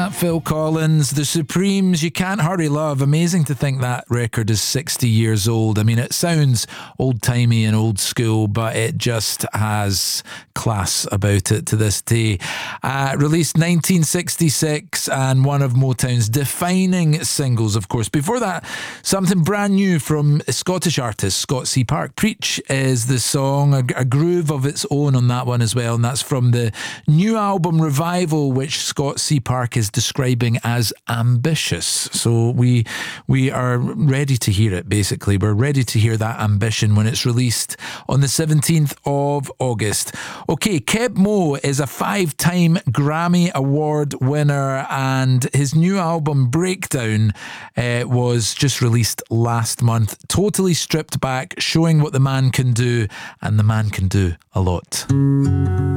that, Phil Collins, The Supremes, You Can't Hurry Love. Amazing to think that record is 60 years old. I mean, it sounds old-timey and old school, but it just has class about it to this day. Released 1966 and one of Motown's defining singles, of course. Before that, something brand new from a Scottish artist, Scott C. Park. Preach is the song, a groove of its own on that one as well, and that's from the new album Revival, which Scott C. Park is describing as ambitious. So we are ready to hear it, basically. We're ready to hear that ambition when it's released on the 17th of August. Okay, Keb Mo is a 5-time Grammy Award winner, and his new album Breakdown was just released last month. Totally stripped back, showing what the man can do, and the man can do a lot.